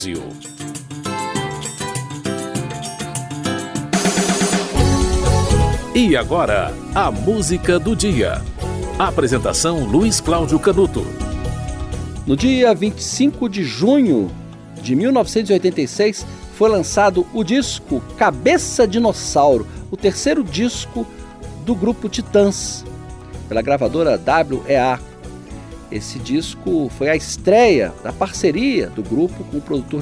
E agora, a música do dia. Apresentação Luiz Cláudio Canuto. No dia 25 de junho de 1986, foi lançado o disco Cabeça Dinossauro, o terceiro disco do grupo Titãs, pela gravadora WEA. Esse disco foi a estreia da parceria do grupo com o produtor